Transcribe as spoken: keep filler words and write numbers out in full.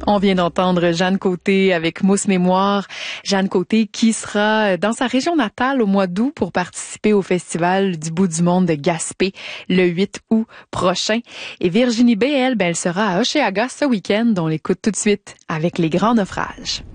On vient d'entendre Jeanne Côté avec Mousse Mémoire. Jeanne Côté qui sera dans sa région natale au mois d'août pour participer au Festival du bout du monde de Gaspé le huit août prochain. Et Virginie B, elle, ben, elle sera à Hochelaga ce week-end. On l'écoute tout de suite avec Les Grands Naufrages.